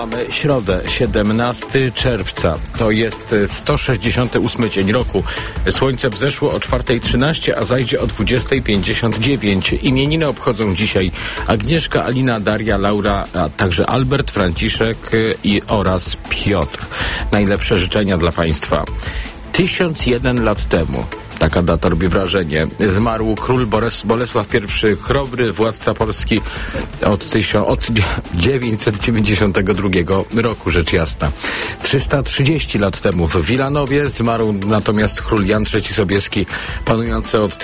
Mamy środę, 17 czerwca. To jest 168 dzień roku. Słońce wzeszło o 4:13, a zajdzie o 20:59. Imieniny obchodzą dzisiaj Agnieszka, Alina, Daria, Laura, a także Albert, Franciszek oraz Piotr. Najlepsze życzenia dla Państwa. 1001 lat temu, taka data robi wrażenie, zmarł król Bolesław I Chrobry, władca Polski od 992 roku, rzecz jasna. 330 lat temu w Wilanowie zmarł natomiast król Jan III Sobieski, panujący od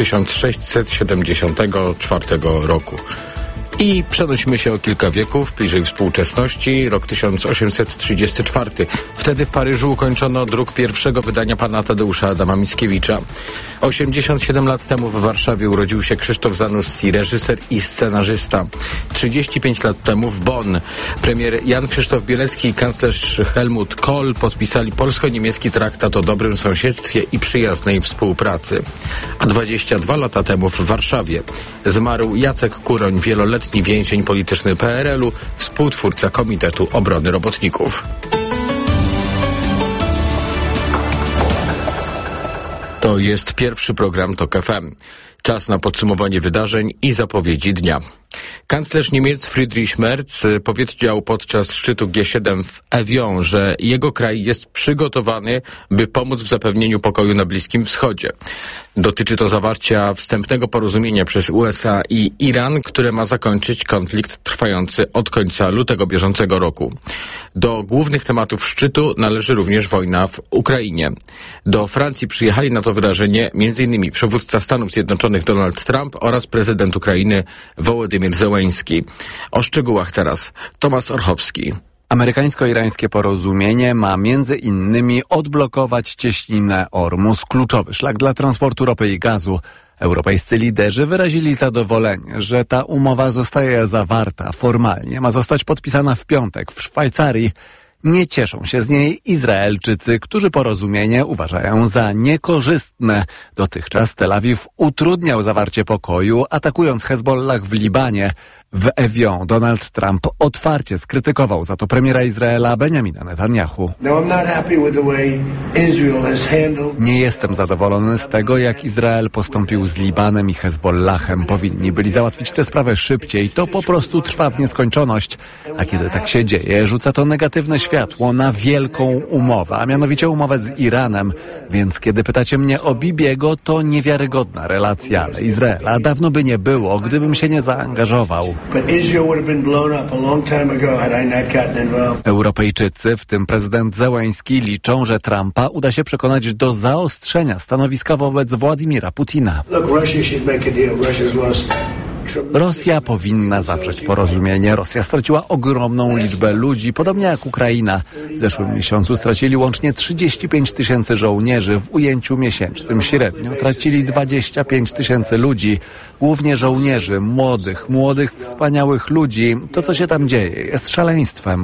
1674 roku. I przenosimy się o kilka wieków, bliżej współczesności, rok 1834. Wtedy w Paryżu ukończono druk pierwszego wydania pana Tadeusza Adama Mickiewicza. 87 lat temu w Warszawie urodził się Krzysztof Zanussi, reżyser i scenarzysta. 35 lat temu w Bonn premier Jan Krzysztof Bielecki i kanclerz Helmut Kohl podpisali polsko-niemiecki traktat o dobrym sąsiedztwie i przyjaznej współpracy. A 22 lata temu w Warszawie zmarł Jacek Kuroń, wieloletni więzień polityczny PRL-u, współtwórca Komitetu Obrony Robotników. To jest pierwszy program TOK FM. Czas na podsumowanie wydarzeń i zapowiedzi dnia. Kanclerz Niemiec Friedrich Merz powiedział podczas szczytu G7 w Evian, że jego kraj jest przygotowany, by pomóc w zapewnieniu pokoju na Bliskim Wschodzie. Dotyczy to zawarcia wstępnego porozumienia przez USA i Iran, które ma zakończyć konflikt trwający od końca lutego bieżącego roku. Do głównych tematów szczytu należy również wojna w Ukrainie. Do Francji przyjechali na to wydarzenie m.in. przywódca Stanów Zjednoczonych Donald Trump oraz prezydent Ukrainy Wołodymyr Zełenski. O szczegółach teraz Tomasz Orchowski. Amerykańsko-irańskie porozumienie ma między innymi odblokować cieśninę Ormus, kluczowy szlak dla transportu ropy i gazu. Europejscy liderzy wyrazili zadowolenie, że ta umowa zostaje zawarta formalnie, ma zostać podpisana w piątek w Szwajcarii. Nie cieszą się z niej Izraelczycy, którzy porozumienie uważają za niekorzystne. Dotychczas Tel Awiw utrudniał zawarcie pokoju, atakując Hezbollah w Libanie. W Evian Donald Trump otwarcie skrytykował za to premiera Izraela Benjamina Netanyahu. Nie jestem zadowolony z tego, jak Izrael postąpił z Libanem i Hezbollahem. Powinni byli załatwić tę sprawę szybciej. To po prostu trwa w nieskończoność. A kiedy tak się dzieje, rzuca to negatywne światło na wielką umowę, a mianowicie umowę z Iranem. Więc kiedy pytacie mnie o Bibiego, to niewiarygodna relacja, ale Izraela dawno by nie było, gdybym się nie zaangażował. Europejczycy, w tym prezydent Zełenski, liczą, że Trumpa uda się przekonać do zaostrzenia stanowiska wobec Władimira Putina. Rosja powinna zawrzeć porozumienie. Rosja straciła ogromną liczbę ludzi, podobnie jak Ukraina. W zeszłym miesiącu stracili łącznie 35 000 żołnierzy. W ujęciu miesięcznym średnio tracili 25 000 ludzi. Głównie żołnierzy, młodych, wspaniałych ludzi. To, co się tam dzieje, jest szaleństwem.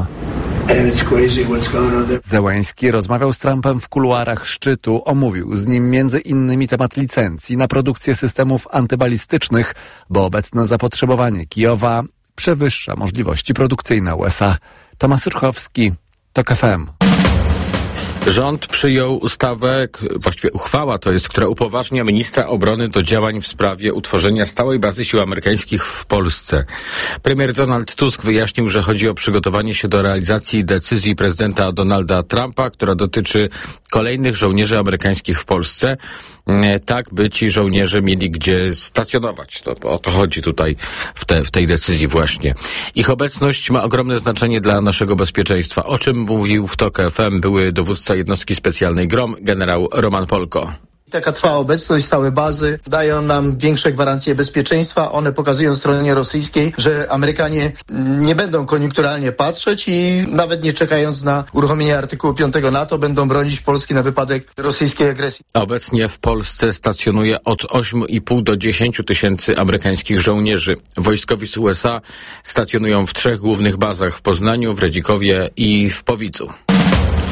Zełenski rozmawiał z Trumpem w kuluarach szczytu, omówił z nim między innymi temat licencji na produkcję systemów antybalistycznych, bo obecne zapotrzebowanie Kijowa przewyższa możliwości produkcyjne USA. Tomasz Orchowski, TOK FM. Rząd przyjął ustawę, właściwie uchwała to jest, która upoważnia ministra obrony do działań w sprawie utworzenia stałej bazy sił amerykańskich w Polsce. Premier Donald Tusk wyjaśnił, że chodzi o przygotowanie się do realizacji decyzji prezydenta Donalda Trumpa, która dotyczy kolejnych żołnierzy amerykańskich w Polsce, tak by ci żołnierze mieli gdzie stacjonować. O to chodzi tutaj w tej decyzji właśnie. Ich obecność ma ogromne znaczenie dla naszego bezpieczeństwa, o czym mówił w TOK FM były dowódca jednostki specjalnej GROM, generał Roman Polko. Taka trwała obecność, stałe bazy dają nam większe gwarancje bezpieczeństwa. One pokazują stronie rosyjskiej, że Amerykanie nie będą koniunkturalnie patrzeć i nawet nie czekając na uruchomienie artykułu 5 NATO będą bronić Polski na wypadek rosyjskiej agresji. Obecnie w Polsce stacjonuje od 8,5 do 10 000 amerykańskich żołnierzy. Wojskowi z USA stacjonują w 3 głównych bazach w Poznaniu, w Redzikowie i w Powidzu.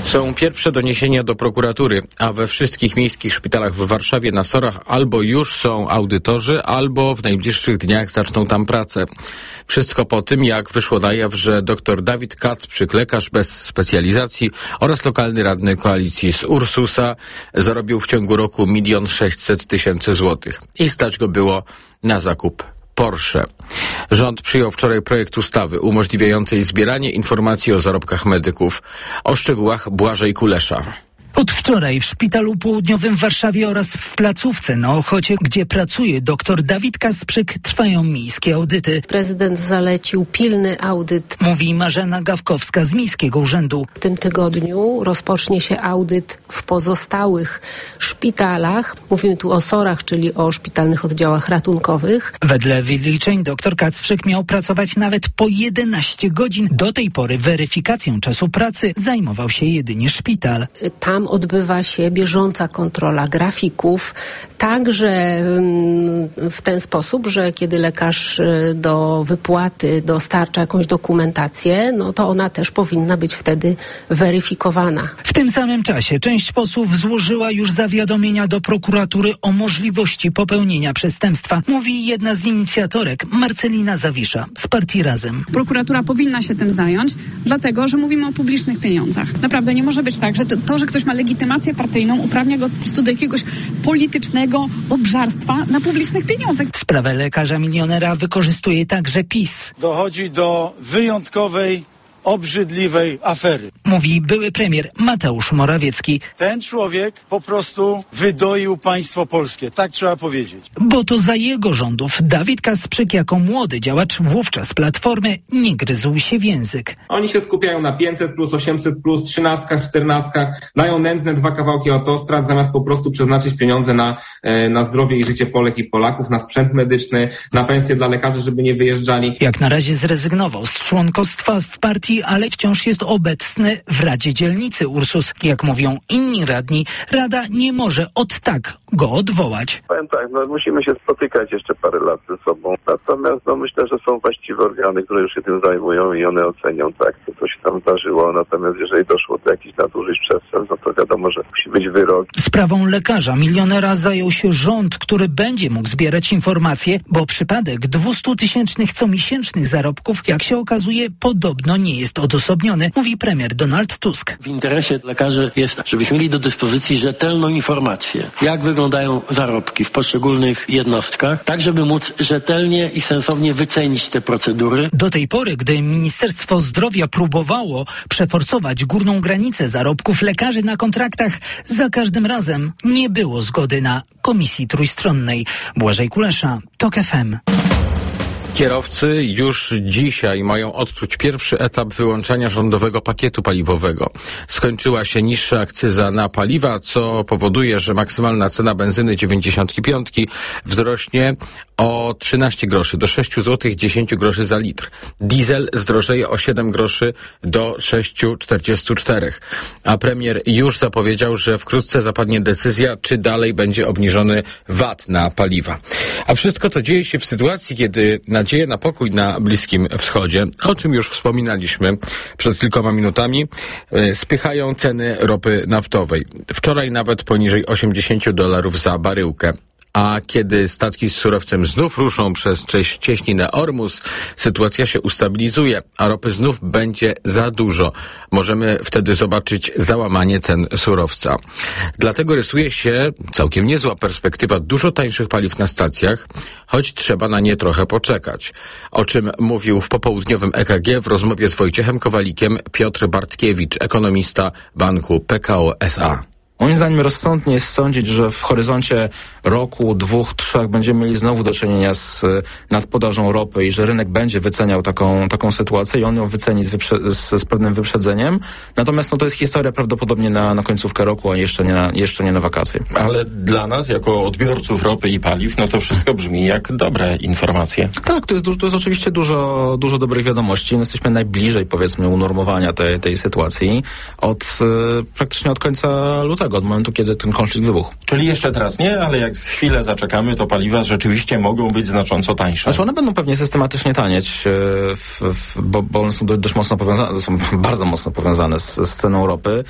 Są pierwsze doniesienia do prokuratury, a we wszystkich miejskich szpitalach w Warszawie na SOR-ach albo już są audytorzy, albo w najbliższych dniach zaczną tam pracę. Wszystko po tym, jak wyszło na jaw, że dr Dawid Kacprzyk, lekarz bez specjalizacji oraz lokalny radny koalicji z Ursusa, zarobił w ciągu roku 1 600 000 złotych i stać go było na zakup Porsche. Rząd przyjął wczoraj projekt ustawy umożliwiającej zbieranie informacji o zarobkach medyków. O szczegółach Błażej Kulesza. Od wczoraj w Szpitalu Południowym w Warszawie oraz w placówce na Ochocie, gdzie pracuje dr Dawid Kacprzyk, trwają miejskie audyty. Prezydent zalecił pilny audyt. Mówi Marzena Gawkowska z Miejskiego Urzędu. W tym tygodniu rozpocznie się audyt w pozostałych szpitalach. Mówimy tu o SOR-ach, czyli o szpitalnych oddziałach ratunkowych. Wedle wyliczeń dr Kacprzyk miał pracować nawet po 11 godzin. Do tej pory weryfikacją czasu pracy zajmował się jedynie szpital. Tam odbywa się bieżąca kontrola grafików, także w ten sposób, że kiedy lekarz do wypłaty dostarcza jakąś dokumentację, no to ona też powinna być wtedy weryfikowana. W tym samym czasie część posłów złożyła już zawiadomienia do prokuratury o możliwości popełnienia przestępstwa. Mówi jedna z inicjatorek, Marcelina Zawisza z partii Razem. Prokuratura powinna się tym zająć, dlatego, że mówimy o publicznych pieniądzach. Naprawdę nie może być tak, że to, że ktoś ma legitymację partyjną, uprawnia go po prostu do jakiegoś politycznego obżarstwa na publicznych pieniądzach. Sprawę lekarza milionera wykorzystuje także PiS. Dochodzi do wyjątkowej, obrzydliwej afery. Mówi były premier Mateusz Morawiecki. Ten człowiek po prostu wydoił państwo polskie, tak trzeba powiedzieć. Bo to za jego rządów Dawid Kacprzyk jako młody działacz wówczas Platformy nie gryzł się w język. Oni się skupiają na 500+, 800+, 13, 14, dają nędzne 2 kawałki autostrad, zamiast po prostu przeznaczyć pieniądze na zdrowie i życie Polek i Polaków, na sprzęt medyczny, na pensje dla lekarzy, żeby nie wyjeżdżali. Jak na razie zrezygnował z członkostwa w partii, ale wciąż jest obecny w Radzie Dzielnicy Ursus. Jak mówią inni radni, Rada nie może od tak go odwołać. Powiem tak, musimy się spotykać jeszcze parę lat ze sobą. Natomiast myślę, że są właściwe organy, które już się tym zajmują i one ocenią tak, co się tam zdarzyło. Natomiast jeżeli doszło do jakichś nadużyć, przestępstw, no to wiadomo, że musi być wyrok. Sprawą lekarza milionera zajął się rząd, który będzie mógł zbierać informacje, bo przypadek 200-tysięcznych comiesięcznych zarobków, jak się okazuje, podobno nie jest odosobniony, mówi premier Donald Tusk. W interesie lekarzy jest, żebyśmy mieli do dyspozycji rzetelną informację, jak wyglądają zarobki w poszczególnych jednostkach, tak żeby móc rzetelnie i sensownie wycenić te procedury. Do tej pory, gdy Ministerstwo Zdrowia próbowało przeforsować górną granicę zarobków lekarzy na kontraktach, za każdym razem nie było zgody na komisji trójstronnej. Błażej Kulesza, TOK FM. Kierowcy już dzisiaj mają odczuć pierwszy etap wyłączania rządowego pakietu paliwowego. Skończyła się niższa akcyza na paliwa, co powoduje, że maksymalna cena benzyny 95 wzrośnie o 13 groszy do 6 zł 10 groszy za litr. Diesel zdrożeje o 7 groszy do 6,44. A premier już zapowiedział, że wkrótce zapadnie decyzja, czy dalej będzie obniżony VAT na paliwa. A wszystko to dzieje się w sytuacji, kiedy nadzieję na pokój na Bliskim Wschodzie, o czym już wspominaliśmy przed kilkoma minutami, spychają ceny ropy naftowej. Wczoraj nawet poniżej $80 za baryłkę. A kiedy statki z surowcem znów ruszą przez cieśninę Ormus, sytuacja się ustabilizuje, a ropy znów będzie za dużo. Możemy wtedy zobaczyć załamanie cen surowca. Dlatego rysuje się całkiem niezła perspektywa dużo tańszych paliw na stacjach, choć trzeba na nie trochę poczekać. O czym mówił w popołudniowym EKG w rozmowie z Wojciechem Kowalikiem Piotr Bartkiewicz, ekonomista banku PKO SA. Moim zdaniem rozsądnie jest sądzić, że w horyzoncie roku, 2, 3 będziemy mieli znowu do czynienia z nadpodażą ropy i że rynek będzie wyceniał taką sytuację i on ją wyceni z pewnym wyprzedzeniem. Natomiast to jest historia prawdopodobnie na końcówkę roku, a jeszcze nie na wakacje. Ale dla nas, jako odbiorców ropy i paliw, to wszystko brzmi jak dobre informacje. Tak, to jest oczywiście dużo dobrych wiadomości. My jesteśmy najbliżej, powiedzmy, unormowania tej sytuacji praktycznie od końca lutego, od momentu, kiedy ten konflikt wybuchł. Czyli jeszcze teraz nie, ale jak chwilę zaczekamy, to paliwa rzeczywiście mogą być znacząco tańsze. Znaczy one będą pewnie systematycznie tanieć, bo one są dość mocno powiązane, są bardzo mocno powiązane z ceną ropy.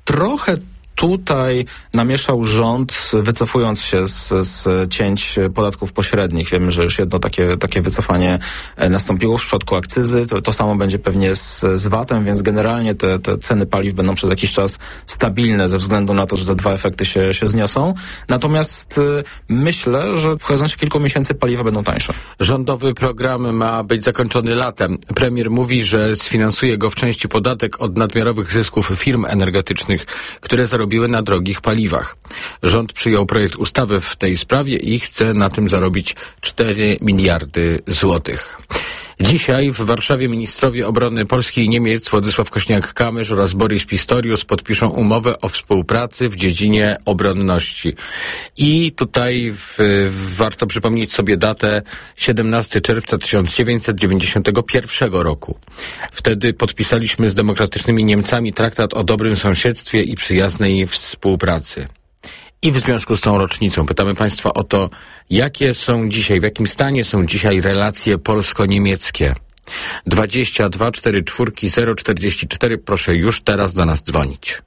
trochę tutaj namieszał rząd, wycofując się z cięć podatków pośrednich. Wiemy, że już jedno takie wycofanie nastąpiło w przypadku akcyzy. To samo będzie pewnie z VAT-em, więc generalnie te ceny paliw będą przez jakiś czas stabilne ze względu na to, że te dwa efekty się zniosą. Natomiast myślę, że w horyzoncie kilku miesięcy paliwa będą tańsze. Rządowy program ma być zakończony latem. Premier mówi, że sfinansuje go w części podatek od nadmiarowych zysków firm energetycznych, które zarobiły na drogich paliwach. Rząd przyjął projekt ustawy w tej sprawie i chce na tym zarobić 4 miliardy złotych. Dzisiaj w Warszawie ministrowie obrony Polski i Niemiec Władysław Kośniak-Kamysz oraz Boris Pistorius podpiszą umowę o współpracy w dziedzinie obronności. I tutaj warto przypomnieć sobie datę 17 czerwca 1991 roku. Wtedy podpisaliśmy z demokratycznymi Niemcami traktat o dobrym sąsiedztwie i przyjaznej współpracy. I w związku z tą rocznicą pytamy Państwa o to, jakie są dzisiaj, w jakim stanie są dzisiaj relacje polsko-niemieckie. 22 44 044, proszę już teraz do nas dzwonić.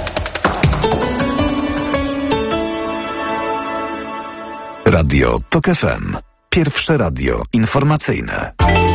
Radio TOK FM. Pierwsze radio informacyjne.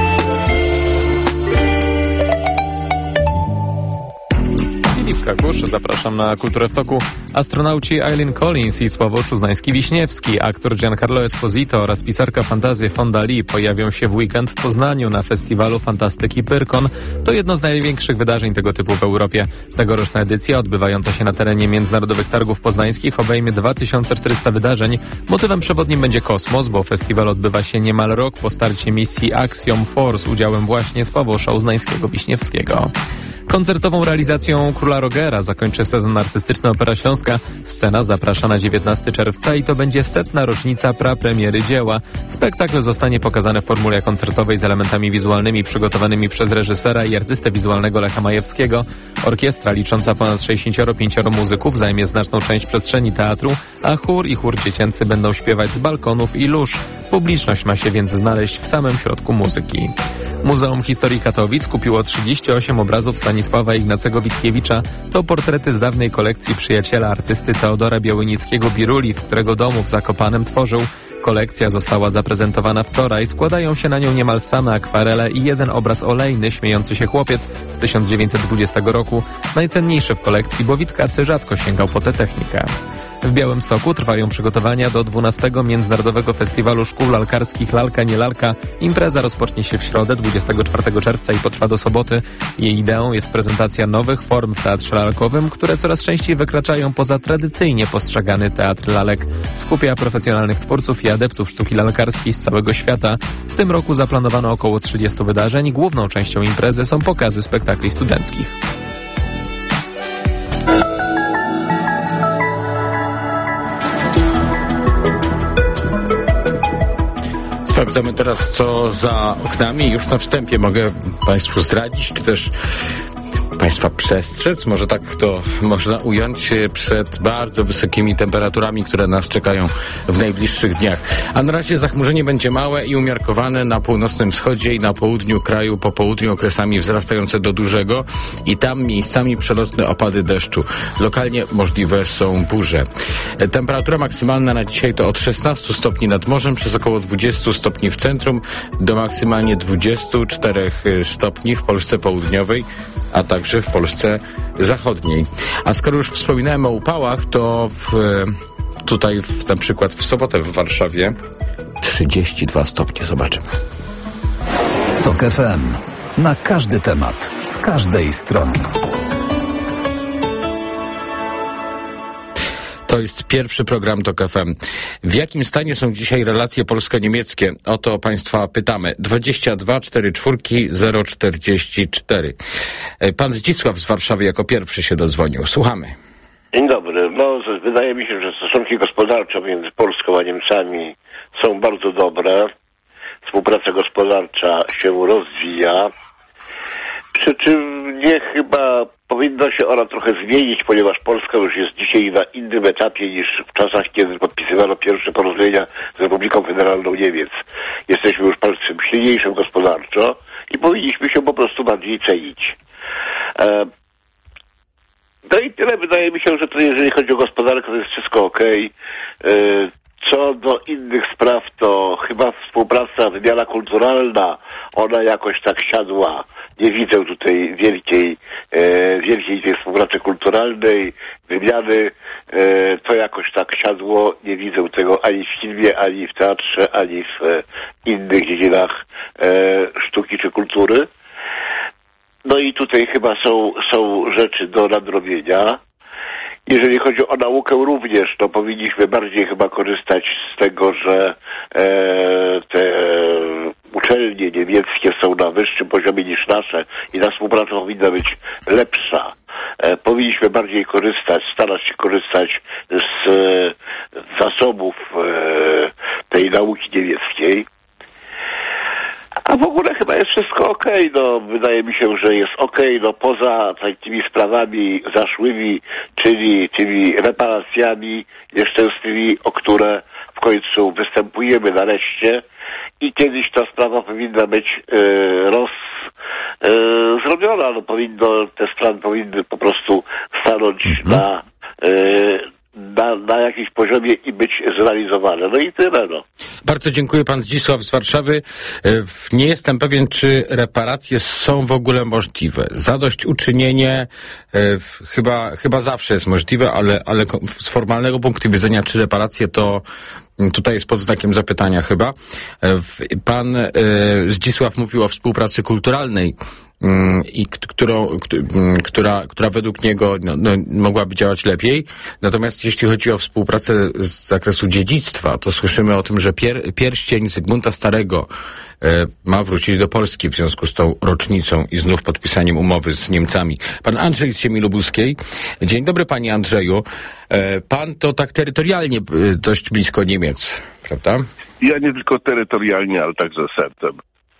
Zapraszam na Kulturę w Toku. Astronauci Eileen Collins i Sławosz Uznański-Wiśniewski, aktor Giancarlo Esposito oraz pisarka fantazji Fonda Lee pojawią się w weekend w Poznaniu na festiwalu fantastyki Pyrkon. To jedno z największych wydarzeń tego typu w Europie. Tegoroczna edycja, odbywająca się na terenie Międzynarodowych Targów Poznańskich, obejmie 2400 wydarzeń. Motywem przewodnim będzie kosmos, bo festiwal odbywa się niemal rok po starcie misji Axiom 4 z udziałem właśnie Sławosza Uznańskiego-Wiśniewskiego. Koncertową realizacją Króla Rogera zakończy sezon artystyczny Opera Śląska. Scena zaprasza na 19 czerwca i to będzie 100. rocznica prapremiery dzieła. Spektakl zostanie pokazany w formule koncertowej z elementami wizualnymi przygotowanymi przez reżysera i artystę wizualnego Lecha Majewskiego. Orkiestra licząca ponad 65 muzyków zajmie znaczną część przestrzeni teatru, a chór i chór dziecięcy będą śpiewać z balkonów i lóż. Publiczność ma się więc znaleźć w samym środku muzyki. Muzeum Historii Katowic kupiło 38 obrazów Stanisława Ignacego Witkiewicza. To portrety z dawnej kolekcji przyjaciela artysty Teodora Białynickiego-Biruli, w którego domu w Zakopanem tworzył. Kolekcja została zaprezentowana wczoraj. Składają się na nią niemal same akwarele i jeden obraz olejny, Śmiejący się chłopiec z 1920 roku. Najcenniejszy w kolekcji, bo Witkacy rzadko sięgał po tę technikę. W Białymstoku trwają przygotowania do 12. Międzynarodowego Festiwalu Szkół Lalkarskich Lalka nie Lalka. Impreza rozpocznie się w środę 24 czerwca i potrwa do soboty. Jej ideą jest prezentacja nowych form w teatrze lalkowym, które coraz częściej wykraczają poza tradycyjnie postrzegany teatr lalek. Skupia profesjonalnych twórców i adeptów sztuki lalkarskiej z całego świata. W tym roku zaplanowano około 30 wydarzeń. Główną częścią imprezy są pokazy spektakli studenckich. Sprawdzamy teraz, co za oknami. Już na wstępie mogę Państwu zdradzić, czy też Państwa przestrzec, może tak to można ująć, przed bardzo wysokimi temperaturami, które nas czekają w najbliższych dniach. A na razie zachmurzenie będzie małe i umiarkowane na północnym wschodzie i na południu kraju, po południu okresami wzrastające do dużego i tam miejscami przelotne opady deszczu. Lokalnie możliwe są burze. Temperatura maksymalna na dzisiaj to od 16 stopni nad morzem przez około 20 stopni w centrum do maksymalnie 24 stopni w Polsce południowej, a także w Polsce zachodniej. A skoro już wspominałem o upałach, to na przykład w sobotę w Warszawie 32 stopnie. Zobaczymy. TOK FM. Na każdy temat, z każdej strony. To jest pierwszy program TOK FM. W jakim stanie są dzisiaj relacje polsko-niemieckie? O to Państwa pytamy. 22 44 044. Pan Zdzisław z Warszawy jako pierwszy się dodzwonił. Słuchamy. Dzień dobry. Wydaje mi się, że stosunki gospodarcze między Polską a Niemcami są bardzo dobre. Współpraca gospodarcza się rozwija. Przy czym chyba powinno się ona trochę zmienić, ponieważ Polska już jest dzisiaj na innym etapie niż w czasach, kiedy podpisywano pierwsze porozumienia z Republiką Federalną Niemiec. Jesteśmy już państwem silniejszym gospodarczo i powinniśmy się po prostu bardziej cenić. No i tyle. Wydaje mi się, że to jeżeli chodzi o gospodarkę, to jest wszystko okej. Co do innych spraw, to chyba współpraca, wymiana kulturalna, ona jakoś tak siadła. Nie widzę tutaj wielkiej tej współpracy kulturalnej, wymiany. To jakoś tak siadło. Nie widzę tego ani w filmie, ani w teatrze, ani w innych dziedzinach sztuki czy kultury. No i tutaj chyba są rzeczy do nadrobienia. Jeżeli chodzi o naukę również, to powinniśmy bardziej chyba korzystać z tego, że te uczelnie niemieckie są na wyższym poziomie niż nasze i ta współpraca powinna być lepsza. Powinniśmy bardziej starać się korzystać z zasobów tej nauki niemieckiej. A w ogóle chyba jest wszystko okej. No, wydaje mi się, że jest okej. No, poza takimi sprawami zaszłymi, czyli tymi reparacjami nieszczęsnymi, o które w końcu występujemy nareszcie i kiedyś ta sprawa powinna być zrobiona. No, te sprawy powinny po prostu stanąć na jakimś poziomie i być zrealizowane. No i tyle, no. Bardzo dziękuję, pan Zdzisław z Warszawy. Nie jestem pewien, czy reparacje są w ogóle możliwe. Zadośćuczynienie chyba zawsze jest możliwe, ale z formalnego punktu widzenia, czy reparacje to tutaj jest pod znakiem zapytania chyba. Pan Zdzisław mówił o współpracy kulturalnej, i która według niego mogłaby działać lepiej. Natomiast jeśli chodzi o współpracę z zakresu dziedzictwa, to słyszymy o tym, że pierścień Zygmunta Starego ma wrócić do Polski w związku z tą rocznicą i znów podpisaniem umowy z Niemcami. Pan Andrzej z Ziemi Lubuskiej. Dzień dobry, panie Andrzeju. Pan to tak terytorialnie dość blisko Niemiec, prawda? Ja nie tylko terytorialnie, ale także sercem.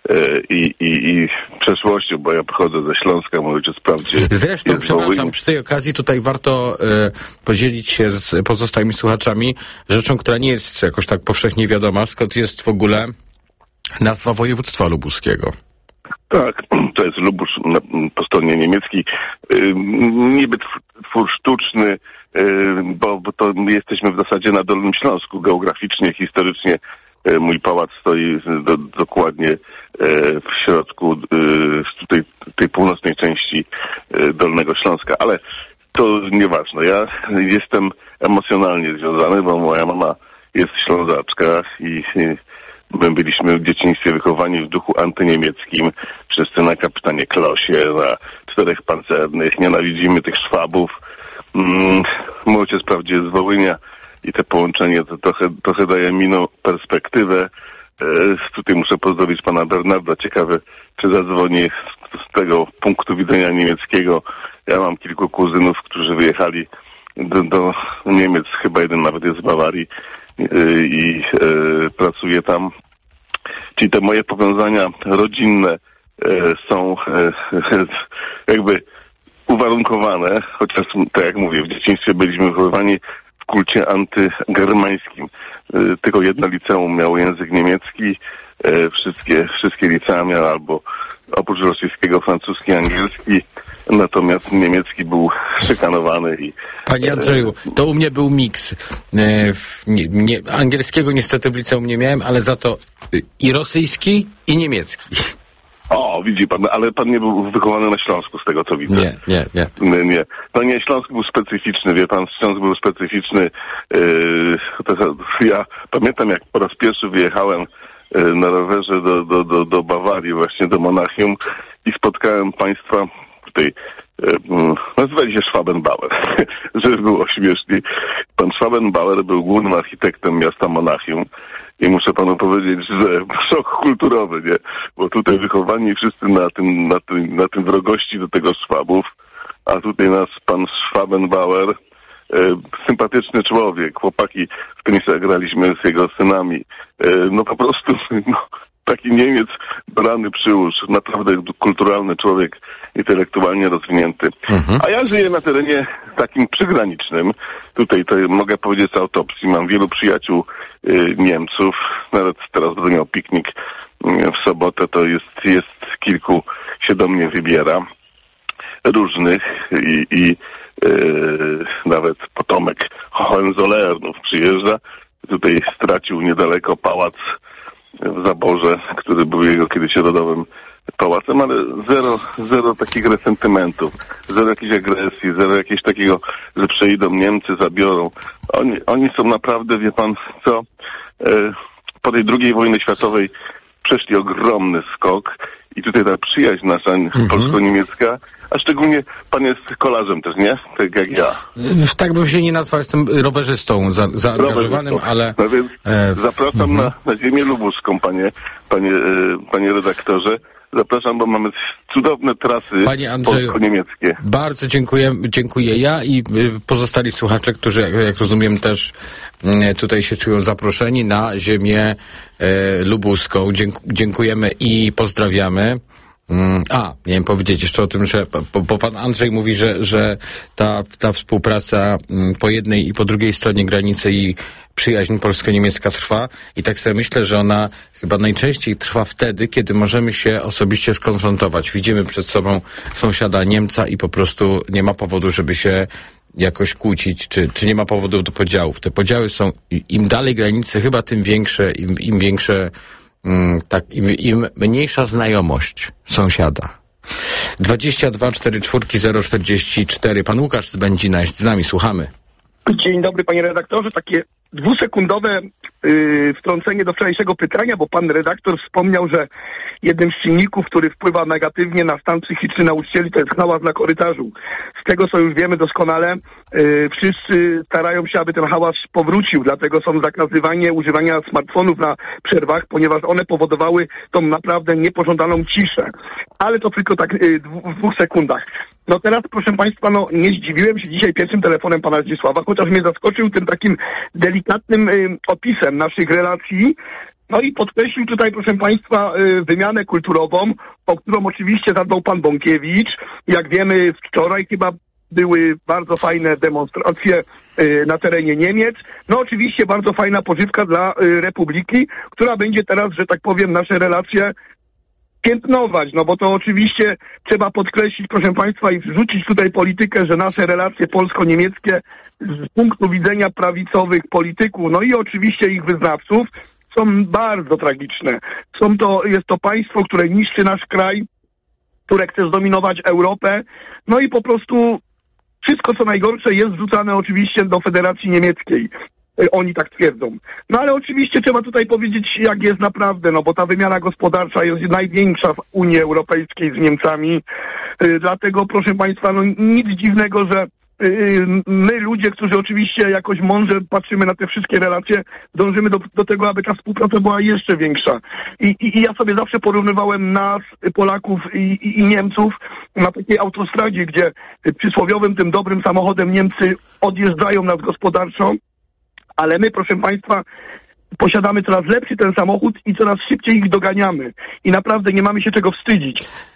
I przeszłością, bo ja pochodzę ze Śląska, mój ojciec wprawdzie. Zresztą, przepraszam, przy tej okazji tutaj warto podzielić się z pozostałymi słuchaczami rzeczą, która nie jest jakoś tak powszechnie wiadoma, skąd jest w ogóle nazwa województwa lubuskiego. Tak, to jest Lubusz po stronie niemieckiej. Niby twór sztuczny, bo to my jesteśmy w zasadzie na Dolnym Śląsku, geograficznie, historycznie. Mój pałac stoi dokładnie w środku tej północnej części Dolnego Śląska, ale to nieważne. Ja jestem emocjonalnie związany, bo moja mama jest Ślązaczka i my byliśmy w dzieciństwie wychowani w duchu antyniemieckim. Wszyscy na kapitanie Klosie, na 4 pancernych. Nienawidzimy tych Szwabów. Mój ojciec wprawdzie jest z Wołynia i te połączenie to trochę daje mi inną perspektywę. Tutaj muszę pozdrowić pana Bernarda. Ciekawe, czy zadzwoni z tego punktu widzenia niemieckiego. Ja mam kilku kuzynów, którzy wyjechali do Niemiec. Chyba jeden nawet jest z Bawarii i pracuje tam. Czyli te moje powiązania rodzinne są jakby uwarunkowane, chociaż tak jak mówię, w dzieciństwie byliśmy wychowywani w kulcie antygermańskim. Tylko jedno liceum miało język niemiecki, wszystkie licea miały albo oprócz rosyjskiego francuski, angielski, natomiast niemiecki był szykanowany. Panie Andrzeju, to u mnie był miks. Angielskiego niestety w liceum nie miałem, ale za to i rosyjski, i niemiecki. O, widzi pan, ale pan nie był wychowany na Śląsku, z tego co widzę. Nie. No nie, Śląsk był specyficzny, wie pan, Śląsk był specyficzny. Ja pamiętam, jak po raz pierwszy wyjechałem na rowerze do Bawarii, właśnie do Monachium i spotkałem państwa tutaj, nazywali się Schwabenbauer, żeby było śmieszniej. Pan Schwabenbauer był głównym architektem miasta Monachium. I muszę panu powiedzieć, że szok kulturowy, nie? Bo tutaj wychowani wszyscy na tym wrogości do tego Szwabów, a tutaj nas pan Schwabenbauer, sympatyczny człowiek, chłopaki w tenisa graliśmy z jego synami. No po prostu, taki Niemiec brany przyłóż, naprawdę kulturalny człowiek, intelektualnie rozwinięty. A ja żyję na terenie takim przygranicznym. Tutaj to mogę powiedzieć z autopsji. Mam wielu przyjaciół Niemców. Nawet teraz będę miał piknik w sobotę. To jest kilku się do mnie wybiera. Różnych i nawet potomek Hohenzollernów przyjeżdża. Tutaj stracił niedaleko pałac w Zaborze, który był jego kiedyś rodowym pałacem, ale zero takich resentymentów, zero jakiejś agresji, zero jakiegoś takiego, że przejdą Niemcy, zabiorą. Oni są naprawdę, wie pan co, po tej II wojnie światowej przeszli ogromny skok i tutaj ta przyjaźń nasza polsko-niemiecka, a szczególnie pan jest kolarzem też, nie? Tak jak ja. Tak bym się nie nazwał, jestem rowerzystą zaangażowanym, ale... No więc zapraszam na ziemię lubuską, panie redaktorze. Zapraszam, bo mamy cudowne trasy polsko-niemieckie. Bardzo dziękuję ja i pozostali słuchacze, którzy, jak rozumiem, też tutaj się czują zaproszeni na ziemię lubuską. Dziękujemy i pozdrawiamy. Miałem powiedzieć jeszcze o tym, że bo pan Andrzej mówi, że ta współpraca po jednej i po drugiej stronie granicy i przyjaźń polsko-niemiecka trwa i tak sobie myślę, że ona chyba najczęściej trwa wtedy, kiedy możemy się osobiście skonfrontować. Widzimy przed sobą sąsiada Niemca i po prostu nie ma powodu, żeby się jakoś kłócić, czy nie ma powodu do podziałów. Te podziały są, im dalej granicy, chyba tym większe, im większe, im mniejsza znajomość sąsiada. 22 44 044. Pan Łukasz z Będzina jest z nami, słuchamy. Dzień dobry, panie redaktorze. Takie 2-sekundowe wtrącenie do wczorajszego pytania, bo pan redaktor wspomniał, że jednym z czynników, który wpływa negatywnie na stan psychiczny nauczycieli, to jest hałas na korytarzu. Z tego, co już wiemy doskonale, wszyscy starają się, aby ten hałas powrócił, dlatego są zakazywani używania smartfonów na przerwach, ponieważ one powodowały tą naprawdę niepożądaną ciszę. Ale to tylko tak w 2 sekundach. No teraz, proszę państwa, nie zdziwiłem się dzisiaj pierwszym telefonem pana Zdzisława, chociaż mnie zaskoczył tym takim delikatnym opisem naszych relacji. No i podkreślił tutaj, proszę państwa, wymianę kulturową, o którą oczywiście zadbał pan Bąkiewicz. Jak wiemy, wczoraj chyba były bardzo fajne demonstracje na terenie Niemiec. No oczywiście bardzo fajna pożywka dla Republiki, która będzie teraz, że tak powiem, nasze relacje piętnować, no bo to oczywiście trzeba podkreślić, proszę państwa, i wrzucić tutaj politykę, że nasze relacje polsko-niemieckie z punktu widzenia prawicowych polityków, no i oczywiście ich wyznawców, są bardzo tragiczne. Jest to państwo, które niszczy nasz kraj, które chce zdominować Europę, no i po prostu wszystko, co najgorsze, jest wrzucane oczywiście do Federacji Niemieckiej. Oni tak twierdzą. No ale oczywiście trzeba tutaj powiedzieć, jak jest naprawdę, no bo ta wymiana gospodarcza jest największa w Unii Europejskiej z Niemcami. Dlatego, proszę państwa, no nic dziwnego, że my, ludzie, którzy oczywiście jakoś mądrze patrzymy na te wszystkie relacje, dążymy do tego, aby ta współpraca była jeszcze większa. I ja sobie zawsze porównywałem nas, Polaków i Niemców, na takiej autostradzie, gdzie przysłowiowym tym dobrym samochodem Niemcy odjeżdżają nas gospodarczo, ale my, proszę państwa, posiadamy coraz lepszy ten samochód i coraz szybciej ich doganiamy. I naprawdę nie mamy się czego wstydzić.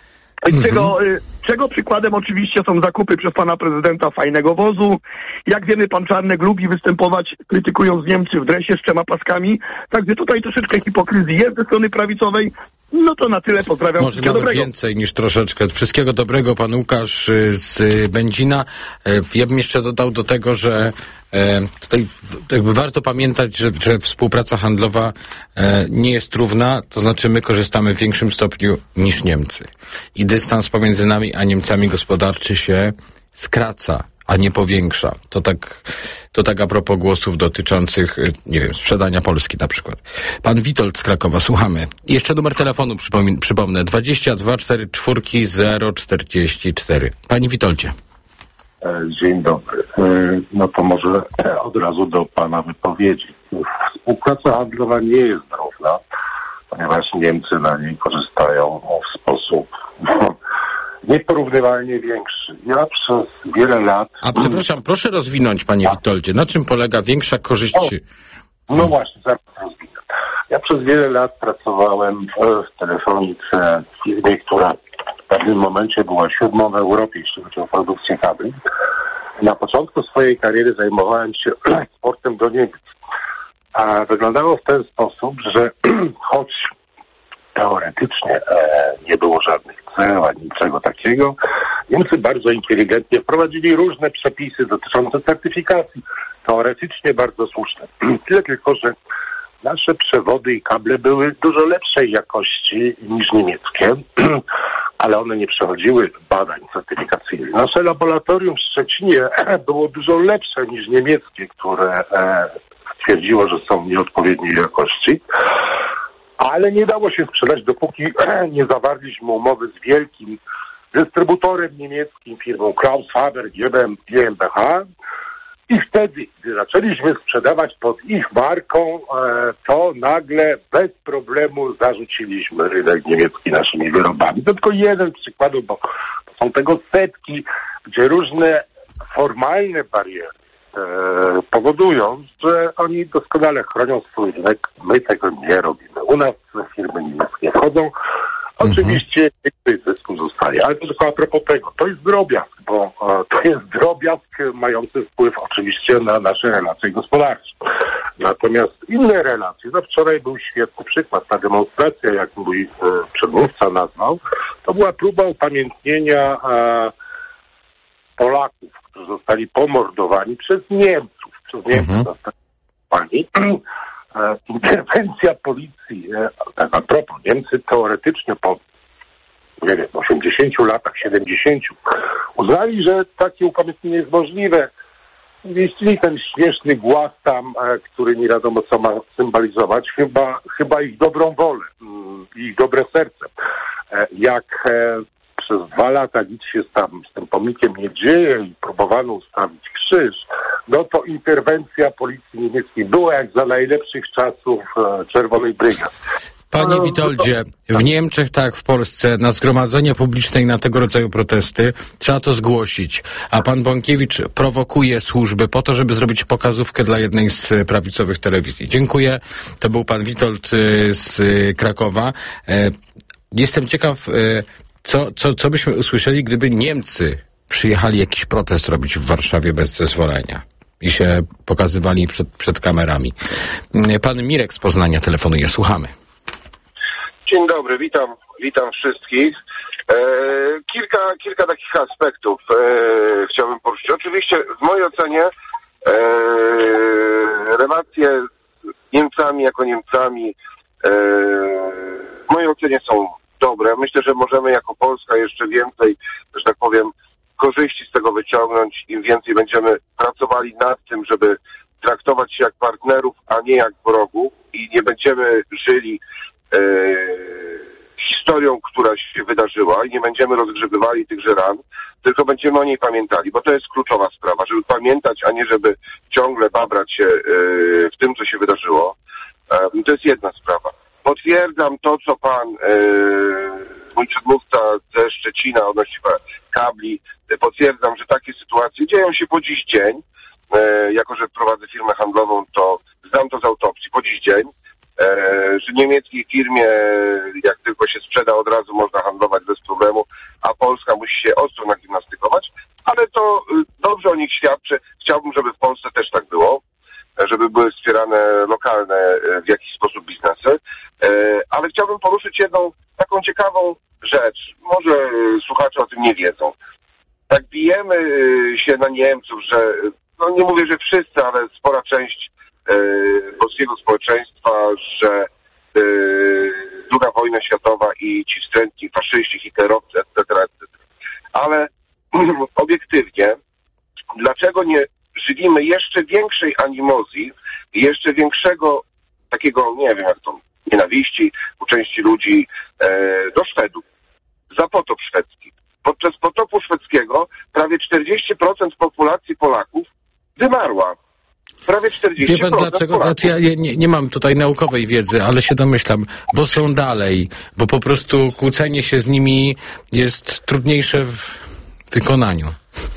Czego przykładem oczywiście są zakupy przez pana prezydenta fajnego wozu. Jak wiemy, pan Czarnek lubi występować, krytykując Niemcy w dresie z 3 paskami. Także tutaj troszeczkę hipokryzji jest ze strony prawicowej. No to na tyle, pozdrawiam. Może nawet dobrego. Więcej niż troszeczkę. Wszystkiego dobrego, pan Łukasz z Będzina. Ja bym jeszcze dodał do tego, że tutaj jakby warto pamiętać, że współpraca handlowa nie jest równa, to znaczy my korzystamy w większym stopniu niż Niemcy. I dystans pomiędzy nami a Niemcami gospodarczy się skraca, a nie powiększa. To tak a propos głosów dotyczących, nie wiem, sprzedania Polski na przykład. Pan Witold z Krakowa, słuchamy. Jeszcze numer telefonu przypomnę, 22 44 044. Panie Witoldzie. Dzień dobry. No to może od razu do pana wypowiedzi. Współpraca handlowa nie jest równa, ponieważ Niemcy na niej korzystają w sposób nieporównywalnie większy. Ja przez wiele lat... A przepraszam, proszę rozwinąć, panie Witoldzie. Na czym polega większa korzyść? No właśnie, zaraz rozwinę. Ja przez wiele lat pracowałem w telefonice w firmie, która w pewnym momencie była 7. w Europie, jeśli chodzi o produkcję kabli. Na początku swojej kariery zajmowałem się eksportem do Niemiec. A wyglądało w ten sposób, że choć teoretycznie nie było żadnych ceł ani niczego takiego, Niemcy bardzo inteligentnie wprowadzili różne przepisy dotyczące certyfikacji, teoretycznie bardzo słuszne. Tyle tylko, że nasze przewody i kable były dużo lepszej jakości niż niemieckie, ale one nie przechodziły badań certyfikacyjnych. Nasze laboratorium w Szczecinie było dużo lepsze niż niemieckie, które twierdziło, że są nieodpowiedniej jakości, ale nie dało się sprzedać, dopóki nie zawarliśmy umowy z wielkim dystrybutorem niemieckim, firmą Klaus Faber GmbH. I wtedy, gdy zaczęliśmy sprzedawać pod ich marką, to nagle bez problemu zarzuciliśmy rynek niemiecki naszymi wyrobami. To tylko jeden z przykładów, bo są tego setki, gdzie różne formalne bariery powodują, że oni doskonale chronią swój rynek. My tego nie robimy. U nas firmy niemieckie wchodzą. Oczywiście zysku zostaje, ale to tylko a propos tego. To jest drobiazg, bo to jest drobiazg mający wpływ oczywiście na nasze relacje gospodarcze. Natomiast inne relacje, no wczoraj był świetny przykład, ta demonstracja, jak mój przedmówca nazwał, to była próba upamiętnienia Polaków, którzy zostali pomordowani przez Niemców. Interwencja policji, tak a propos, Niemcy teoretycznie po, 80 latach, 70 uznali, że takie upamiętnienie jest możliwe. Wieścili ten śmieszny głaz tam, który nie wiadomo co ma symbolizować, chyba ich dobrą wolę, ich dobre serce. Jak przez 2 lata nic się tam z tym pomnikiem nie dzieje i próbowano ustawić krzyż, no to interwencja policji niemieckiej była jak za najlepszych czasów Czerwonej Brygady. Panie Witoldzie, w Niemczech, tak w Polsce, na zgromadzenie publiczne i na tego rodzaju protesty trzeba to zgłosić, a pan Bąkiewicz prowokuje służby po to, żeby zrobić pokazówkę dla jednej z prawicowych telewizji. Dziękuję. To był pan Witold z Krakowa. Jestem ciekaw, co byśmy usłyszeli, gdyby Niemcy przyjechali jakiś protest robić w Warszawie bez zezwolenia i się pokazywali przed kamerami. Pan Mirek z Poznania telefonuje. Słuchamy. Dzień dobry, witam wszystkich. Kilka takich aspektów chciałbym poruszyć. Oczywiście w mojej ocenie relacje z Niemcami jako Niemcami w mojej ocenie są dobre. Myślę, że możemy jako Polska jeszcze więcej, że tak powiem, korzyści z tego wyciągnąć. Im więcej będziemy pracowali nad tym, żeby traktować się jak partnerów, a nie jak wrogów i nie będziemy żyli historią, która się wydarzyła i nie będziemy rozgrzebywali tychże ran, tylko będziemy o niej pamiętali, bo to jest kluczowa sprawa, żeby pamiętać, a nie żeby ciągle babrać się w tym, co się wydarzyło. To jest jedna sprawa. Potwierdzam to, co pan, mój przedmówca ze Szczecina odnośnie kabli, potwierdzam, że takie sytuacje dzieją się po dziś dzień. Jako że prowadzę firmę handlową, to znam to z autopsji po dziś dzień. Że niemieckiej firmie, jak tylko się sprzeda, od razu można handlować bez problemu, a Polska musi się ostro nagimnastykować, ale to dobrze o nich świadczy. Chciałbym, żeby w Polsce też tak było, żeby były wspierane lokalne w jakiś sposób biznesy, ale chciałbym poruszyć jedną taką ciekawą rzecz. Może słuchacze o tym nie wiedzą. Tak bijemy się na Niemców, że, no nie mówię, że wszyscy, ale spora część polskiego społeczeństwa, że II wojna światowa i ci wstrętni faszyści, hitlerowcy, etc., ale obiektywnie, dlaczego nie żywimy jeszcze większej animozji, jeszcze większego takiego, nie wiem jak to, nienawiści u części ludzi do Szwedów, za potop szwedzki. Podczas potopu szwedzkiego prawie 40% populacji Polaków wymarła. Prawie 40%. Wie pan dlaczego? Znaczy ja nie mam tutaj naukowej wiedzy, ale się domyślam, bo są dalej, bo po prostu kłócenie się z nimi jest trudniejsze w wykonaniu.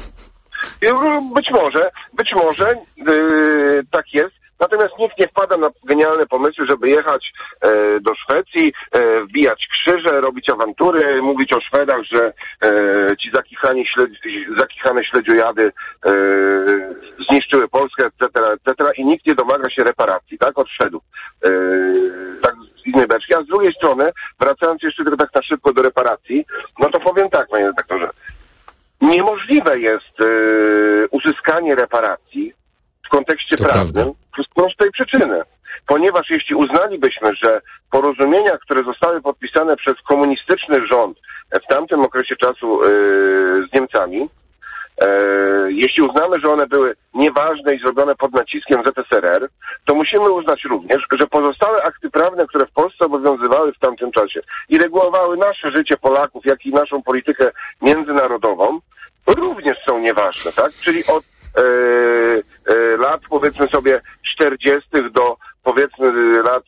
Być może tak jest. Natomiast nikt nie wpada na genialne pomysły, żeby jechać do Szwecji, wbijać krzyże, robić awantury, mówić o Szwedach, że ci zakichane śledziojady zniszczyły Polskę, etc. I nikt nie domaga się reparacji, tak, od Szwedów. Tak z innej beczki. A z drugiej strony, wracając jeszcze tylko tak na szybko do reparacji, no to powiem tak, panie redaktorze. Niemożliwe jest uzyskanie reparacji w kontekście prawnym z prostej przyczyny. Ponieważ jeśli uznalibyśmy, że porozumienia, które zostały podpisane przez komunistyczny rząd w tamtym okresie czasu z Niemcami, jeśli uznamy, że one były nieważne i zrobione pod naciskiem ZSRR, to musimy uznać również, że pozostałe akty prawne, które w Polsce obowiązywały w tamtym czasie i regulowały nasze życie Polaków, jak i naszą politykę międzynarodową, również są nieważne, tak? Czyli od lat, powiedzmy sobie, 40. do powiedzmy lat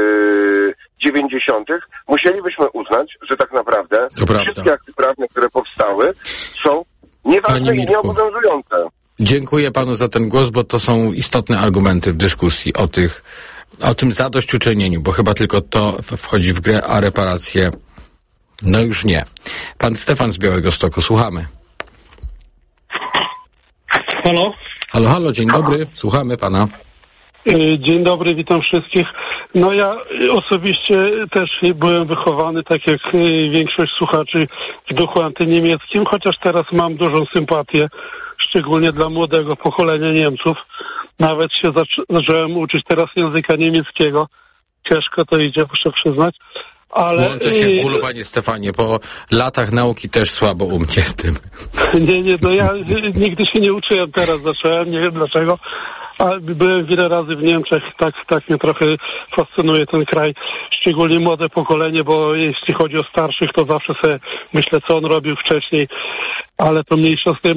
90. musielibyśmy uznać, że tak naprawdę wszystkie akty prawne, które powstały, są nieważne i nieobowiązujące. Dziękuję panu za ten głos, bo to są istotne argumenty w dyskusji o tym zadośćuczynieniu, bo chyba tylko to wchodzi w grę, a reparacje no już nie. Pan Stefan z Białegostoku, słuchamy. Halo? Halo, dzień dobry, słuchamy pana. Dzień dobry, witam wszystkich. No ja osobiście też byłem wychowany, tak jak większość słuchaczy, w duchu antyniemieckim, chociaż teraz mam dużą sympatię, szczególnie dla młodego pokolenia Niemców. Nawet się zacząłem uczyć teraz języka niemieckiego. Ciężko to idzie, muszę przyznać. Ale łączę się w bólu, panie Stefanie, po latach nauki też słabo u mnie z tym. Nie, no ja nigdy się nie uczyłem, teraz zacząłem, nie wiem dlaczego. A byłem wiele razy w Niemczech, tak mnie trochę fascynuje ten kraj, szczególnie młode pokolenie, bo jeśli chodzi o starszych, to zawsze sobie myślę, co on robił wcześniej, ale to mniejsza z tym.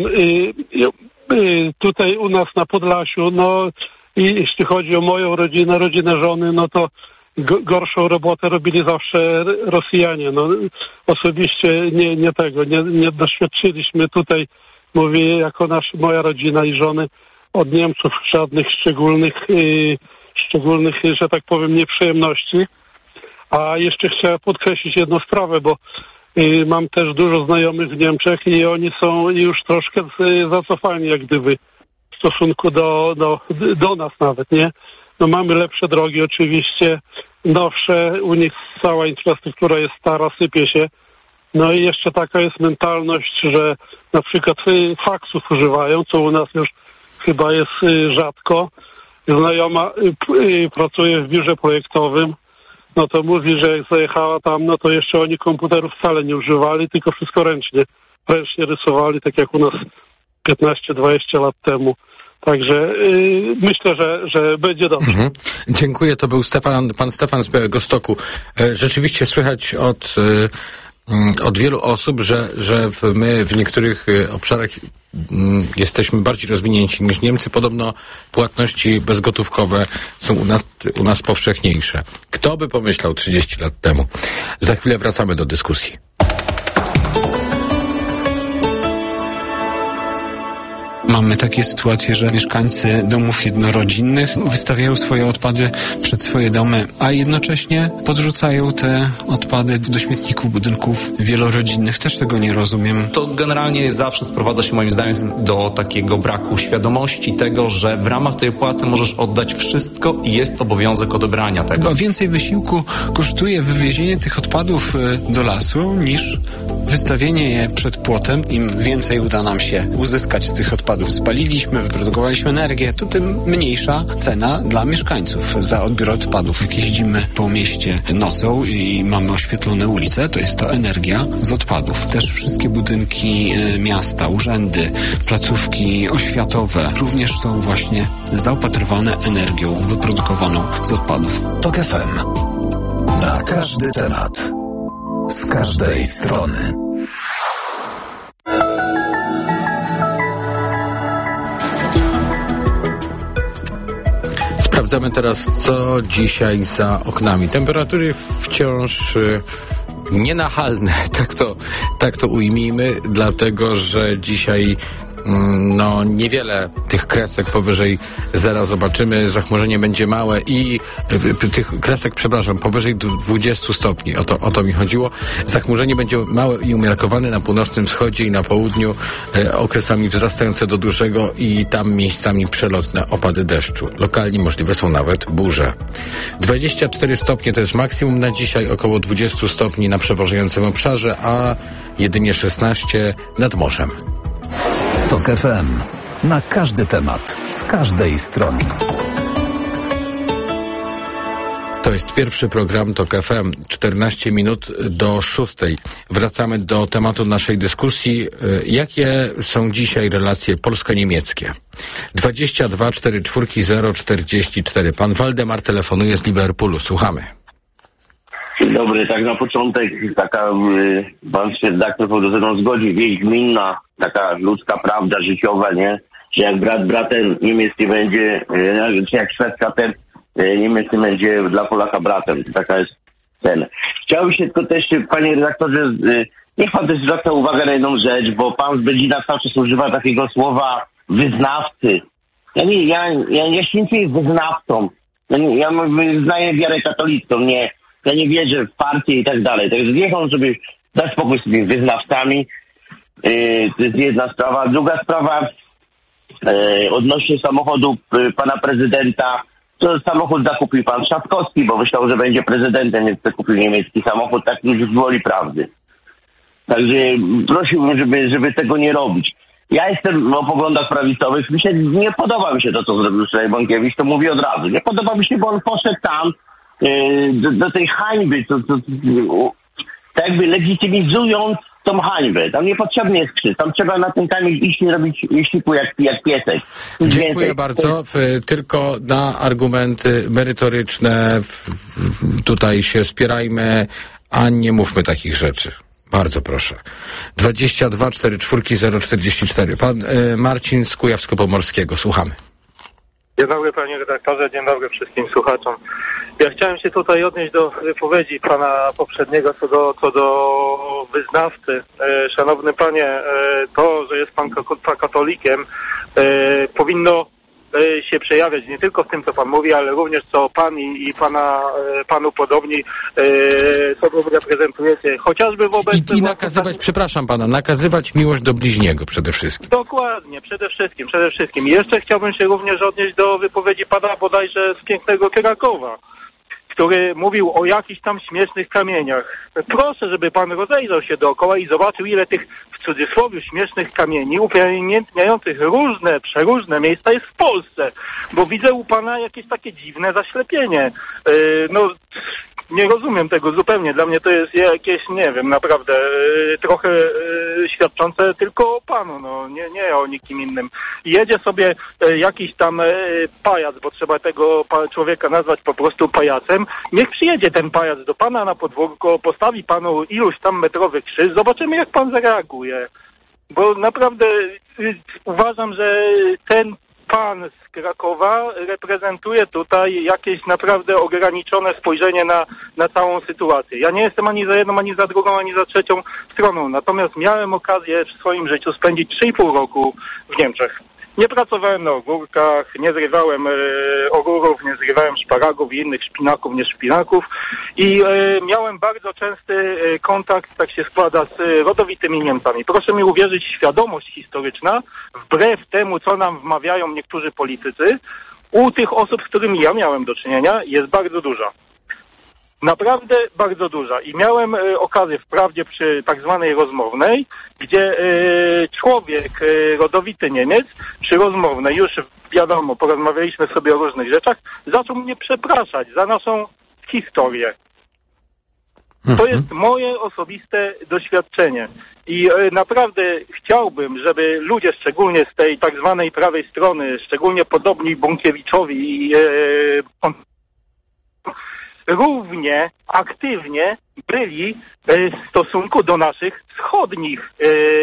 Tutaj u nas na Podlasiu, no i jeśli chodzi o moją rodzinę żony, no to gorszą robotę robili zawsze Rosjanie. No osobiście nie doświadczyliśmy tutaj, mówię jako moja rodzina i żony, od Niemców żadnych szczególnych, że tak powiem, nieprzyjemności. A jeszcze chciałem podkreślić jedną sprawę, bo mam też dużo znajomych w Niemczech i oni są już troszkę zacofani jak gdyby w stosunku do nas nawet, nie? No mamy lepsze drogi oczywiście, nowsze, u nich cała infrastruktura jest stara, sypie się. No i jeszcze taka jest mentalność, że na przykład faksów używają, co u nas już chyba jest rzadko. Znajoma pracuje w biurze projektowym, no to mówi, że jak zajechała tam, no to jeszcze oni komputerów wcale nie używali, tylko wszystko ręcznie rysowali, tak jak u nas 15-20 lat temu. Także myślę, że będzie dobrze. Dziękuję, to był pan Stefan z Białegostoku. Rzeczywiście słychać od wielu osób, że my w niektórych obszarach jesteśmy bardziej rozwinięci niż Niemcy. Podobno płatności bezgotówkowe są u nas powszechniejsze. Kto by pomyślał 30 lat temu? Za chwilę wracamy do dyskusji. Mamy takie sytuacje, że mieszkańcy domów jednorodzinnych wystawiają swoje odpady przed swoje domy, a jednocześnie podrzucają te odpady do śmietników budynków wielorodzinnych. Też tego nie rozumiem. To generalnie zawsze sprowadza się moim zdaniem do takiego braku świadomości tego, że w ramach tej opłaty możesz oddać wszystko i jest obowiązek odebrania tego. Chyba więcej wysiłku kosztuje wywiezienie tych odpadów do lasu niż wystawienie je przed płotem. Im więcej uda nam się uzyskać z tych odpadów, spaliliśmy, wyprodukowaliśmy energię, to tym mniejsza cena dla mieszkańców za odbiór odpadów. Jak jeździmy po mieście nocą i mamy oświetlone ulice, to jest to energia z odpadów. Też wszystkie budynki miasta, urzędy, placówki oświatowe również są właśnie zaopatrywane energią wyprodukowaną z odpadów. TOK FM. Na każdy temat. Z każdej strony. Sprawdzamy teraz, co dzisiaj za oknami. Temperatury wciąż nienachalne, tak to ujmijmy, dlatego że dzisiaj niewiele tych kresek powyżej zera zobaczymy. Zachmurzenie będzie małe i tych kresek, powyżej 20 stopni. O to mi chodziło. Zachmurzenie będzie małe i umiarkowane na północnym wschodzie i na południu, okresami wzrastające do dużego i tam miejscami przelotne opady deszczu. Lokalnie możliwe są nawet burze. 24 stopnie to jest maksimum na dzisiaj, około 20 stopni na przeważającym obszarze, a jedynie 16 nad morzem. TOK FM. Na każdy temat, z każdej strony. To jest pierwszy program TOK FM, 14 minut do 6. Wracamy do tematu naszej dyskusji. Jakie są dzisiaj relacje polsko-niemieckie? 22 44 044. Pan Waldemar telefonuje z Liverpoolu. Słuchamy. Dzień dobry, tak na początek pan redaktor ze mną zgodzi, wieść gminna, taka ludzka prawda życiowa, nie? Że jak brat bratem Niemiec nie będzie, czy jak Szwed bratem Niemiec nie będzie dla Polaka bratem. Taka jest ten. Chciałbym się tylko też, panie redaktorze, niech pan też zwraca uwagę na jedną rzecz, bo pan z Będzina cały czas używa takiego słowa wyznawcy. Ja się nie czuję wyznawcą. Ja wyznaję wiarę katolicką, nie. Ja nie wierzę w partię i tak dalej. Także niech on sobie da spokój z tymi wyznawcami. To jest jedna sprawa. Druga sprawa odnośnie samochodu pana prezydenta. To samochód zakupił pan Trzaskowski, bo myślał, że będzie prezydentem, więc kupił niemiecki samochód. Tak już woli prawdy. Także prosiłbym, żeby tego nie robić. Ja jestem o poglądach prawicowych. Nie podoba mi się to, co zrobił Szymon Bąkiewicz. To mówię od razu. Nie podoba mi się, bo on poszedł tam do tej hańby, tak jakby legitymizując tą hańbę. Tam niepotrzebny jest krzyż. Tam trzeba na ten kamień iść i robić siku jak piesek. Dziękuję bardzo. Tylko na argumenty merytoryczne tutaj się spierajmy, a nie mówmy takich rzeczy. Bardzo proszę. 22 44 044. Pan Marcin z Kujawsko-Pomorskiego. Słuchamy. Dzień dobry panie redaktorze, dzień dobry wszystkim słuchaczom. Ja chciałem się tutaj odnieść do wypowiedzi pana poprzedniego co do wyznawcy. Szanowny panie, to, że jest pan katolikiem, powinno się przejawiać nie tylko w tym, co pan mówi, ale również co pan i panu podobni sobą reprezentujecie. Chociażby wobec... I nakazywać, przepraszam pana, nakazywać miłość do bliźniego przede wszystkim. Dokładnie, przede wszystkim. I jeszcze chciałbym się również odnieść do wypowiedzi pana bodajże z pięknego Krakowa, który mówił o jakichś tam śmiesznych kamieniach. Proszę, żeby pan rozejrzał się dookoła i zobaczył, ile tych, w cudzysłowie, śmiesznych kamieni upamiętniających przeróżne miejsca jest w Polsce. Bo widzę u pana jakieś takie dziwne zaślepienie. Nie rozumiem tego zupełnie. Dla mnie to jest jakieś, nie wiem, naprawdę trochę świadczące tylko o panu, nie o nikim innym. Jedzie sobie jakiś tam pajac, bo trzeba tego człowieka nazwać po prostu pajacem. Niech przyjedzie ten pajac do pana na podwórko, postawi panu iluś tam metrowy krzyż, zobaczymy jak pan zareaguje. Bo naprawdę uważam, że ten pan z Krakowa reprezentuje tutaj jakieś naprawdę ograniczone spojrzenie na całą sytuację. Ja nie jestem ani za jedną, ani za drugą, ani za trzecią stroną. Natomiast miałem okazję w swoim życiu spędzić 3,5 roku w Niemczech. Nie pracowałem na ogórkach, nie zrywałem ogórów, nie zrywałem szparagów i innych szpinaków, nie szpinaków i miałem bardzo częsty kontakt, tak się składa, z rodowitymi Niemcami. Proszę mi uwierzyć, świadomość historyczna, wbrew temu, co nam wmawiają niektórzy politycy, u tych osób, z którymi ja miałem do czynienia, jest bardzo duża. Naprawdę bardzo duża. I miałem okazję wprawdzie przy tak zwanej rozmownej, gdzie człowiek, rodowity Niemiec, przy rozmownej, już wiadomo, porozmawialiśmy sobie o różnych rzeczach, zaczął mnie przepraszać za naszą historię. To jest moje osobiste doświadczenie. I naprawdę chciałbym, żeby ludzie, szczególnie z tej tak zwanej prawej strony, szczególnie podobni Bąkiewiczowi i równie aktywnie byli w stosunku do naszych wschodnich,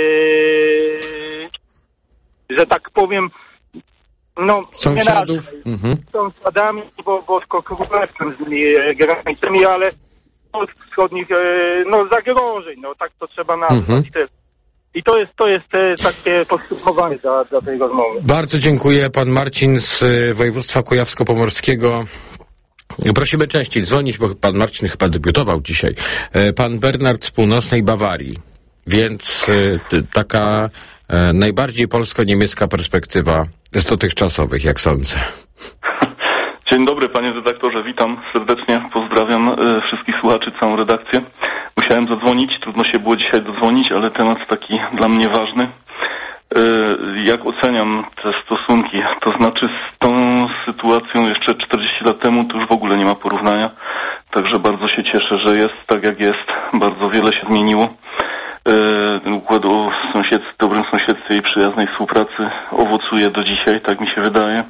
że tak powiem, sąsiadów. Sąsiadami, bo królewstwem z nimi granicami, ale wschodnich zagrożeń, tak to trzeba nazwać. I to jest takie podsumowanie dla tej rozmowy. Bardzo dziękuję. Pan Marcin z województwa kujawsko-pomorskiego. Prosimy częściej dzwonić, bo pan Marcin chyba debiutował dzisiaj. Pan Bernard z północnej Bawarii. Więc taka najbardziej polsko-niemiecka perspektywa z dotychczasowych, jak sądzę. Dzień dobry panie redaktorze, witam serdecznie, pozdrawiam wszystkich słuchaczy, całą redakcję. Musiałem zadzwonić, trudno się było dzisiaj dodzwonić, ale temat taki dla mnie ważny. Jak oceniam te stosunki? To znaczy z tą sytuacją jeszcze 40 lat temu to już w ogóle nie ma porównania. Także bardzo się cieszę, że jest tak jak jest. Bardzo wiele się zmieniło. Układ o dobrym sąsiedztwie i przyjaznej współpracy owocuje do dzisiaj, tak mi się wydaje.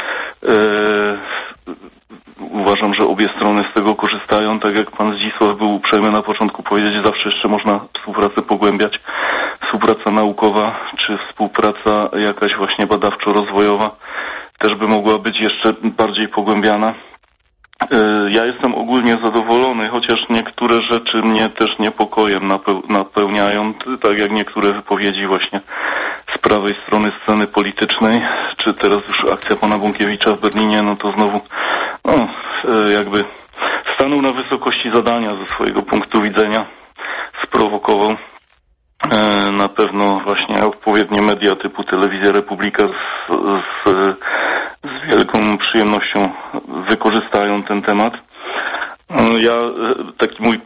Uważam, że obie strony z tego korzystają, tak jak pan Zdzisław był uprzejmy na początku powiedzieć, zawsze jeszcze można współpracę pogłębiać. Współpraca naukowa, czy współpraca jakaś właśnie badawczo-rozwojowa też by mogła być jeszcze bardziej pogłębiana. Ja jestem ogólnie zadowolony, chociaż niektóre rzeczy mnie też niepokojem napełniają, tak jak niektóre wypowiedzi właśnie z prawej strony sceny politycznej, czy teraz już akcja pana Bąkiewicza w Berlinie, no to znowu jakby stanął na wysokości zadania ze swojego punktu widzenia, sprowokował. Na pewno właśnie odpowiednie media typu Telewizja Republika z wielką przyjemnością wykorzystają ten temat. Ja taki mój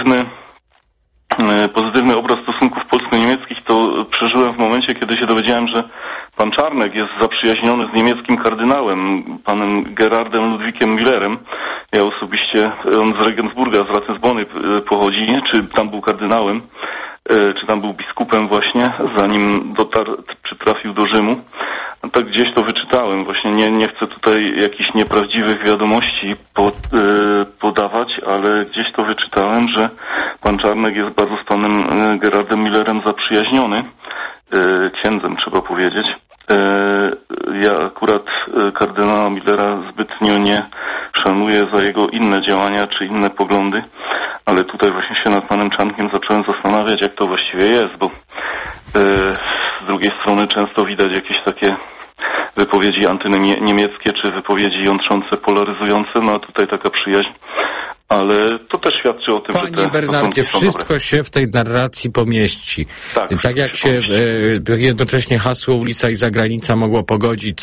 pozytywny obraz stosunków polsko-niemieckich to przeżyłem w momencie, kiedy się dowiedziałem, że pan Czarnek jest zaprzyjaźniony z niemieckim kardynałem, panem Gerardem Ludwikiem Müllerem. Ja osobiście, on z Regensburga, z Ratisbony pochodzi, czy tam był kardynałem, czy tam był biskupem właśnie, zanim dotarł, czy trafił do Rzymu. Tak gdzieś to wyczytałem. Właśnie nie chcę tutaj jakichś nieprawdziwych wiadomości podawać, ale gdzieś to wyczytałem, że pan Czarnek jest bardzo z panem Gerardem Müllerem zaprzyjaźniony. Księdzem trzeba powiedzieć. Ja akurat kardynała Müllera zbytnio nie szanuję za jego inne działania czy inne poglądy, ale tutaj właśnie się nad panem Czarnkiem zacząłem zastanawiać, jak to właściwie jest, bo z drugiej strony często widać jakieś takie wypowiedzi antyniemieckie czy wypowiedzi jątrzące, polaryzujące, no a tutaj taka przyjaźń. Ale to też świadczy o tym, Panie że te Bernardzie, wszystko się w tej narracji pomieści. Tak jak się jednocześnie hasło ulica i zagranica mogło pogodzić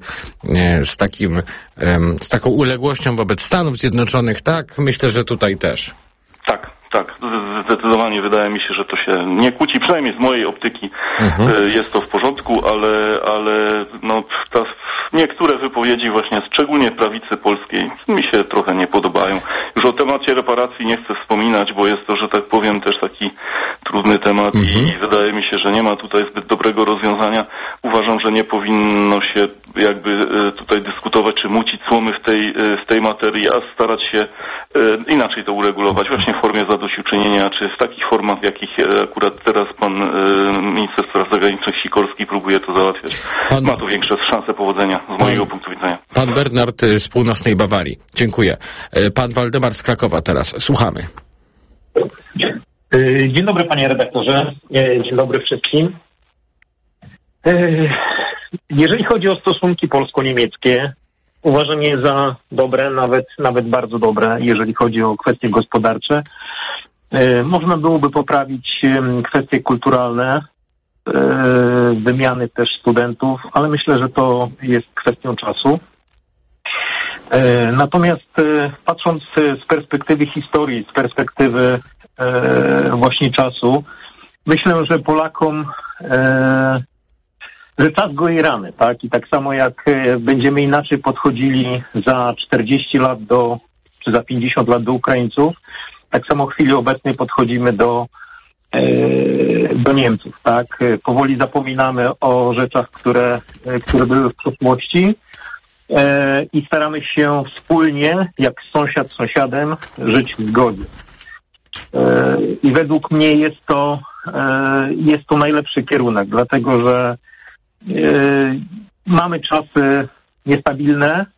z taką uległością wobec Stanów Zjednoczonych, tak, myślę, że tutaj też. Tak, zdecydowanie wydaje mi się, że to się nie kłóci, przynajmniej z mojej optyki jest to w porządku, ale no niektóre wypowiedzi właśnie, szczególnie prawicy polskiej, mi się trochę nie podobają. Już o temacie reparacji nie chcę wspominać, bo jest to, że tak powiem, też taki trudny temat i wydaje mi się, że nie ma tutaj zbyt dobrego rozwiązania. Uważam, że nie powinno się jakby tutaj dyskutować, czy mucić słomy w tej materii, a starać się inaczej to uregulować, właśnie w formie zadośćuczynienia, czy w takich formach, w jakich akurat teraz pan minister spraw zagranicznych Sikorski próbuje to załatwiać. Ma to większe szanse powodzenia z mojego punktu widzenia. Pan Bernard z północnej Bawarii. Dziękuję. Pan Waldemar z Krakowa teraz. Słuchamy. Dzień dobry, panie redaktorze. Dzień dobry wszystkim. Jeżeli chodzi o stosunki polsko-niemieckie, uważam je za dobre, nawet bardzo dobre, jeżeli chodzi o kwestie gospodarcze. Można byłoby poprawić kwestie kulturalne, wymiany też studentów, ale myślę, że to jest kwestią czasu. Natomiast patrząc z perspektywy historii, z perspektywy właśnie czasu, myślę, że Polakom że czas goi rany, tak? I tak samo jak będziemy inaczej podchodzili za 40 lat czy za 50 lat do Ukraińców, tak samo w chwili obecnej podchodzimy do Niemców, tak? Powoli zapominamy o rzeczach, które były w przeszłości i staramy się wspólnie, jak sąsiad z sąsiadem, żyć w zgodzie. I według mnie jest to najlepszy kierunek, dlatego że mamy czasy niestabilne,